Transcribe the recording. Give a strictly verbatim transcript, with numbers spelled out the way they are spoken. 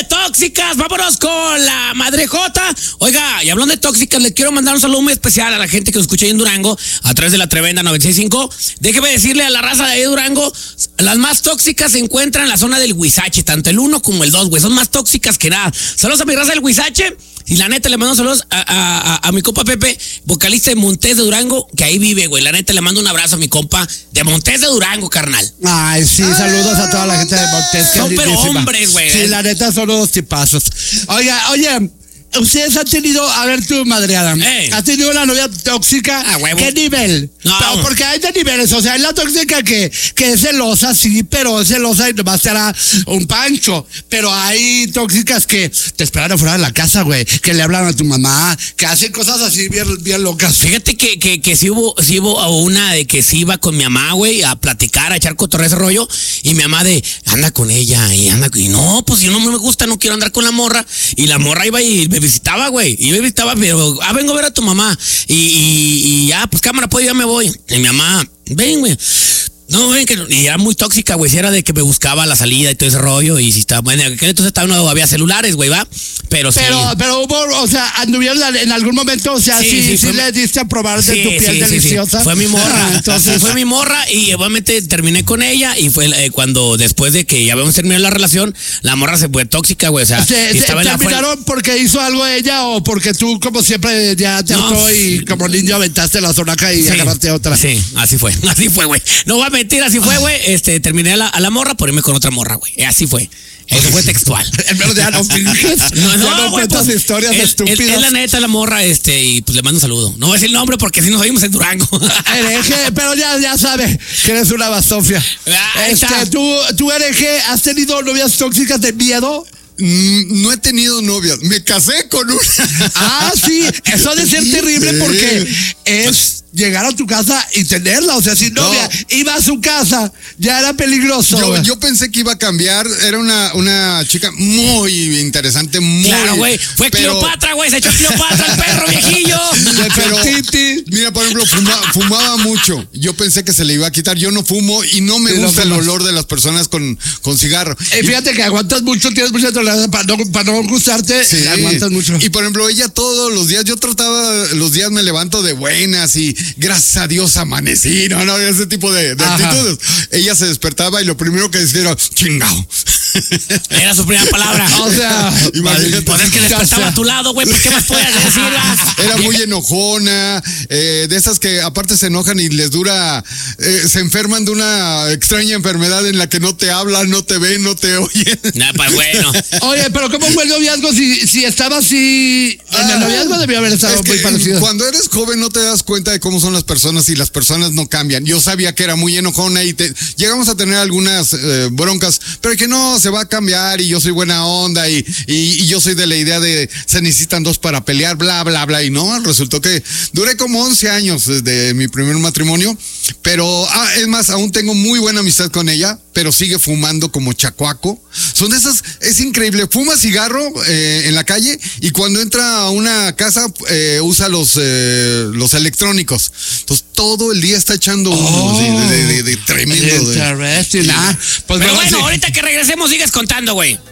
de tóxicas, vámonos con la Madre Jota. Oiga, y hablando de tóxicas, le quiero mandar un saludo muy especial a la gente que nos escucha ahí en Durango a través de la Tremenda noventa y seis punto cinco. Déjeme decirle a la raza de ahí de Durango, las más tóxicas se encuentran en la zona del Huizache, tanto el uno como el dos, güey. Son más tóxicas que nada. Saludos a mi raza del Huizache. Y la neta, le mando saludos a, a, a, a mi compa Pepe, vocalista de Montes de Durango, que ahí vive, güey. La neta, le mando un abrazo a mi compa de Montes de Durango, carnal. Ay, sí, Ay, saludos a toda la gente de Montes. Son pero hombres, güey. Sí, la neta, son unos tipazos. Oiga, oye, ustedes han tenido, a ver tú, Madre Adam, Ey. ¿has tenido una novia tóxica? Ah, huevo. ¿Qué nivel? No. Pero porque hay de niveles, o sea, hay la tóxica que, que es celosa, sí, pero es celosa y nomás te hará un pancho. Pero hay tóxicas que te esperan afuera de la casa, güey, que le hablan a tu mamá, que hacen cosas así bien, bien locas. Fíjate que, que, que sí hubo, sí hubo una de que sí iba con mi mamá, güey, a platicar, a echar cotorreo ese rollo, y mi mamá de, anda con ella, y anda, y no, pues yo no me gusta, no quiero andar con la morra, y la morra iba y me visitaba, güey, y yo me visitaba, pero, ah, vengo a ver a tu mamá, y, y, y ya, pues cámara, pues ya me voy, y mi mamá, ven, güey. No, ven que y era muy tóxica, güey. Si era de que me buscaba la salida y todo ese rollo. Y si estaba, bueno, en aquel entonces estaba, no había celulares, güey, ¿va? Pero sí. Pero, pero hubo, o sea, anduvieron en algún momento, o sea, sí, sí, sí, sí le diste a probar de sí, tu piel sí, deliciosa. Sí, sí. Fue mi morra. Ah, entonces sí, fue mi morra y obviamente terminé con ella. Y fue eh, cuando, después de que ya habíamos terminado la relación, la morra se fue tóxica, güey. O sea, ¿Se, y se estaba en la terminaron fue... porque hizo algo ella o porque tú, como siempre, ya te No. hartó y como niño aventaste la zonaca y Sí, agarraste a otra? Sí, así fue, así fue, güey. No voy a mentir, así fue, güey. Este, terminé a la, a la morra por irme con otra morra, güey. Así fue. Eso fue textual. En verdad ya no finges. No, no, ya no güey, cuentas pues, historias es, estúpidas. Es, es la neta la morra, este, y pues le mando un saludo. No voy a decir el nombre porque si nos oímos en Durango. Hereje, pero ya, ya sabe que eres una bastofia. Ahí Este, está. tú, tú, hereje, ¿has tenido novias tóxicas de miedo? Mm, no he tenido novias. Me casé con una. Ah, sí, eso ha de ser terrible Sí. porque es llegar a tu casa y tenerla, o sea, sin novia, No. iba a su casa, ya era peligroso. Yo, güey. yo pensé que iba a cambiar. Era una, una chica muy interesante, muy. Claro, güey. Fue pero- Cleopatra, güey. Se echó Cleopatra al perro, viejillo. Pero, Titi. mira, por ejemplo, fuma- fumaba mucho. Yo pensé que se le iba a quitar. Yo no fumo y no me Sí, no gusta el fumas. olor de las personas con, con cigarro. Eh, fíjate que aguantas mucho, tienes mucha tolerancia para no, para no gustarte, Sí. aguantas mucho. Y por ejemplo, ella todos los días, yo trataba, los días me levanto de buenas y gracias a Dios amanecí, no, no, ese tipo de, de Ajá. actitudes. Ella se despertaba y lo primero que decía era chingao. Era su primera palabra. O sea, Imagínate. Pues es que despertaba a tu lado, güey. ¿Por qué más puedes decirla? Era muy enojona, eh, de esas que aparte se enojan y les dura, eh, se enferman de una extraña enfermedad en la que no te hablan, no te ven, no te oyen. Nah, pues bueno. Oye, pero ¿cómo fue el noviazgo? Si, si estaba así, en el noviazgo debió haber estado Es que muy parecido. cuando eres joven no te das cuenta de cómo son las personas y las personas no cambian. Yo sabía que era muy enojona y te, llegamos a tener algunas eh, broncas, pero que no, se va a cambiar y yo soy buena onda y, y, y yo soy de la idea de se necesitan dos para pelear, bla, bla, bla. Y no, resultó que duré como once años de mi primer matrimonio, pero ah, es más, aún tengo muy buena amistad con ella, pero sigue fumando como chacuaco. Son de esas, es increíble, fuma cigarro eh, en la calle y cuando entra a una casa eh, usa los, eh, los electrónicos. Entonces todo el día está echando humo, Oh. sí, de, de, de, de tremendo. de- Interesting. Ah, pues Pero bueno, bueno, sí. ahorita que regresemos, sigues contando, güey.